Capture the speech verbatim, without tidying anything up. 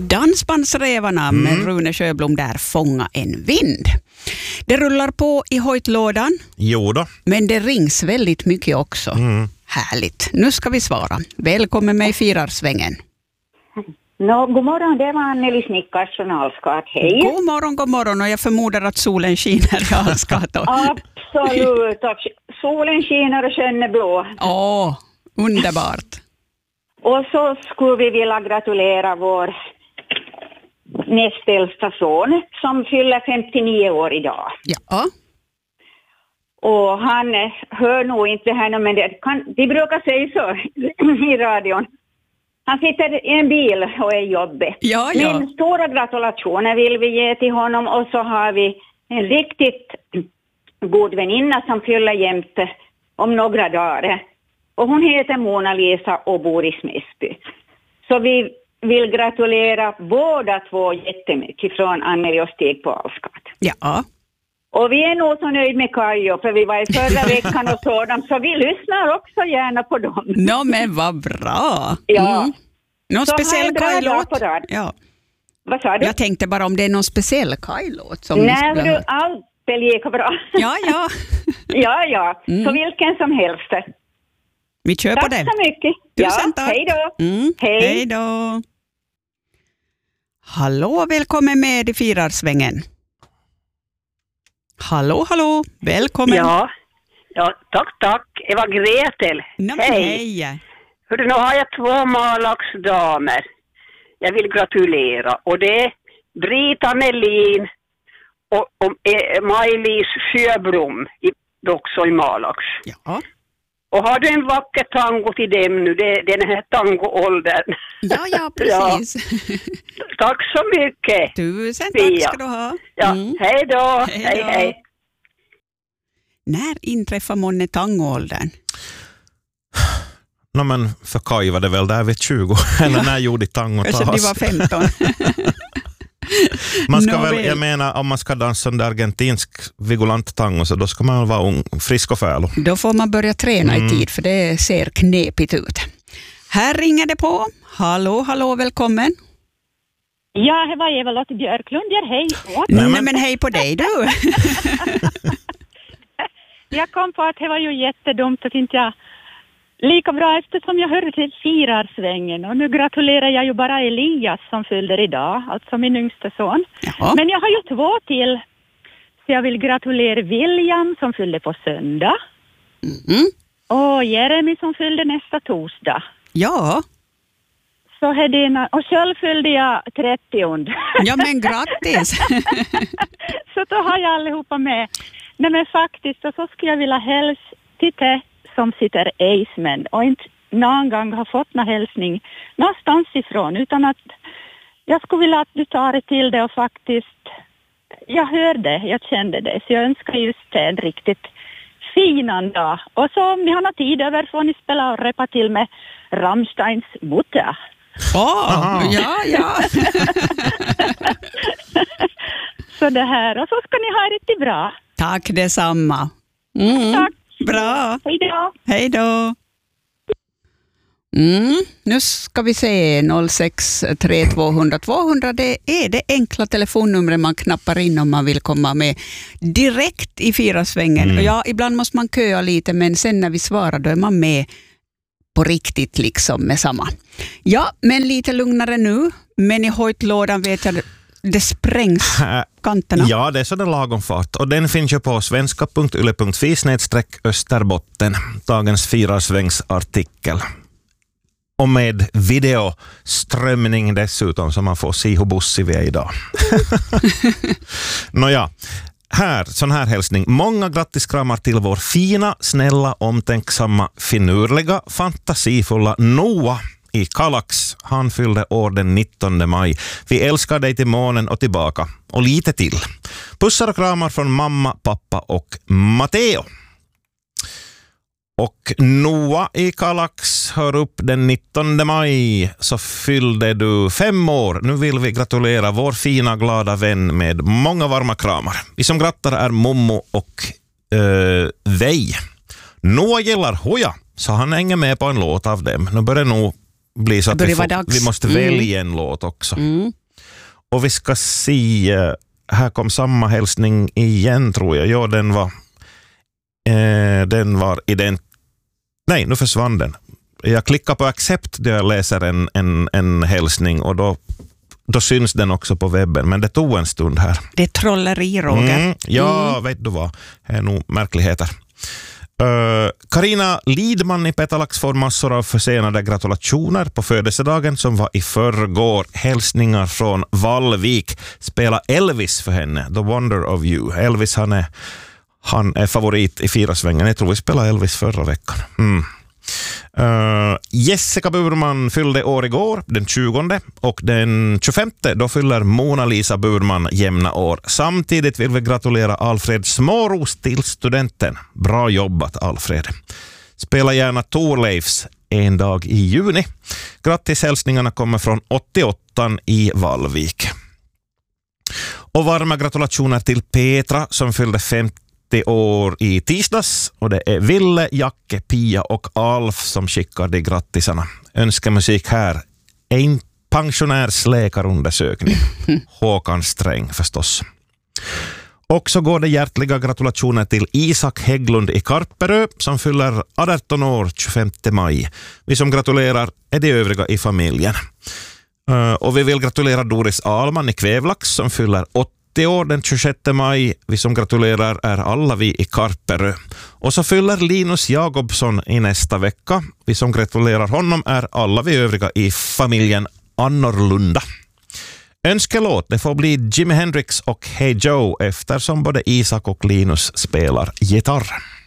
Dansbandsrävarna Mm. med Rune Sjöblom där, Fånga en vind. Det rullar på i hojtlådan, Jo då. men det rings väldigt mycket också. Mm. Härligt. Nu ska vi svara. Välkommen med i Firarsvängen. No, god morgon, det var Anneli Snickars från Alskat. Hej. God morgon, god morgon. Och jag förmodar att solen skiner i Alskat. Absolut. Solen skiner och sjön är blå. Åh, underbart. Och så skulle vi vilja gratulera vår näst äldsta son som fyller femtionio år idag. Ja. Och han eh, hör nog inte det här nu, men det kan, de brukar säga så i radion. Han sitter i en bil och är jobbig. Ja, ja. Men stora gratulationer vill vi ge till honom, och så har vi en riktigt god väninna som fyller jämte om några dagar. Och hon heter Mona Lisa och bor i Smesby. Så vi vill gratulera båda två jättemycket från Anneli och Stig på Alskat. Ja. Och vi är nog så nöjd med Kajo, för vi var i förra veckan och så dem, så vi lyssnar också gärna på dem. Nå, men vad bra. Ja. Mm. Någon Så speciell ha en bra Kaj-låt? dag på rad. Ja. Vad sa du? Jag tänkte bara om det är någon speciell Kaj-låt som ni Nej, skulle du, ha. allt är lika bra. Ja, ja. ja, ja. Mm. Så vilken som helst. Vi kör på Tack det. så mycket. Tusen ja, tack. Hej då. Mm. Hej. Hej då. Hallå, välkommen med i Firarsvängen. Hallå, hallå, välkommen. Ja, ja tack, tack. Eva Gretel. No, hej. hej. Hörru, nu har jag två Malaxdamer. Jag vill gratulera. Och det är Brita Melin och, och eh, Maj-Lis Sjöblom i, också i Malax. Ja. Och har du en vacker tango till dem nu? Det, det är den här tangoåldern. Ja, ja, precis. Ja. Tack så mycket. Tusen tack Pia. ska du ha. Ja, Mm. hej då. Hej Hej, då. hej. När inträffar månne tangoåldern? No, men för Kaj var det väl där vid tjugo. Eller när gjorde tango Kanske tas? de var femton. Man ska No väl, way. jag menar, om man ska dansa under argentinsk vigolant tango, så då ska man väl vara ung, frisk och färlo. Då får man börja träna Mm. i tid, för det ser knepigt ut. Här ringer det på. Hallå, hallå, välkommen. Ja, det var Eva-Lotte Björklund. Ja, hej. Nej, men- men hej på dig du. Jag kom på att det var ju jättedumt att inte jag lika bra, eftersom jag hörde till Firarsvängen. Och nu gratulerar jag ju bara Elias som fyller idag, alltså min yngsta son. Jaha. Men jag har ju två till. Så jag vill gratulera William som fyllde på söndag. Mm. Och Jeremy som fyllde nästa torsdag. Ja. Så Hedina, och själv fyllde jag trettio. ja, men grattis. Så då har jag allihopa med. Nej, men faktiskt, och så skulle jag vilja hälsa till det som sitter Eisman och inte någon gång har fått någon hälsning någonstans ifrån, utan att jag skulle vilja att du tar det till det och faktiskt, jag hörde, jag kände det, så jag önskar just det en riktigt fin dag. Och så om ni har någon tid över får ni spela och repa till med Rammsteins Mutter. Åh, Aha. ja, ja. Så det här, och så ska ni ha det riktigt bra. Tack detsamma. Mm. Tack. Bra. Hej då. Hej då. Mm. Nu ska vi se noll sex tre två noll noll två noll noll. Det är det enkla telefonnumret man knappar in om man vill komma med direkt i Firarsvängen. Mm. Och ja, ibland måste man köa lite, men sen när vi svarar då är man med på riktigt liksom med samma. Ja, men lite lugnare nu. Men i hojtlådan vet jag det sprängs kanterna. Ja, det är så det lagom fart. Och den finns ju på svenska punkt yle punkt fi snedstreck österbotten. Dagens Firarsvängsartikel. Och med videoströmning dessutom, så man får se hur bussig vi är idag. Nåja, här, sån här hälsning. Många grattiskramar till vår fina, snälla, omtänksamma, finurliga, fantasifulla Noah i Kalax. Han fyllde år den nittonde maj. Vi älskar dig till månen och tillbaka. Och lite till. Pussar och kramar från mamma, pappa och Matteo. Och Noah i Kalax hör upp den nittonde maj, så fyllde du fem år. Nu vill vi gratulera vår fina glada vän med många varma kramar. Vi som grattar är Momo och uh, Vej. Noah gillar hoja, så han hänger med på en låt av dem. Nu börjar nog bli så att vi, får, vi måste mm. välja en låt också. Mm. Och vi ska se, här kom samma hälsning igen tror jag. Ja, den var eh, den var ident... Nej, nu försvann den. Jag klickar på accept då jag läser en, en, en hälsning och då, då syns den också på webben. Men det tog en stund här. Det är trolleri, Roger. Mm, ja, mm. vet du vad? Det är nog märkligheter. Karina uh, Lidman i Petalax får massor av försenade gratulationer på födelsedagen som var i förrgår. Hälsningar från Vallvik. Spela Elvis för henne, The Wonder of You. Elvis, han är, han är favorit i Firasvängen. Jag tror vi spelade Elvis förra veckan. Mm. Uh, Jessica Burman fyllde år igår, den tjugonde, och den tjugofemte då fyller Mona-Lisa Burman jämna år. Samtidigt vill vi gratulera Alfred Småros till studenten. Bra jobbat, Alfred. Spela gärna Torleifs En dag i juni. Grattis, hälsningarna kommer från åttioåtta i Vallvik. Och varma gratulationer till Petra som fyllde femtio år i tisdags, och det är Ville, Jacke, Pia och Alf som skickar de grattisarna. Önskemusik här, en pensionärsläkarundersökning. Håkan Sträng förstås. Och så går det hjärtliga gratulationer till Isak Hägglund i Karperö som fyller arton år tjugofemte maj. Vi som gratulerar är de övriga i familjen. Uh, och vi vill gratulera Doris Ahlman i Kvävlax som fyller åttio år den tjugosjätte maj. Vi som gratulerar är alla vi i Karperö. Och så fyller Linus Jakobsson i nästa vecka. Vi som gratulerar honom är alla vi övriga i familjen Annorlunda. Önskelåt, det får bli Jimi Hendrix och Hey Joe eftersom både Isak och Linus spelar gitarr.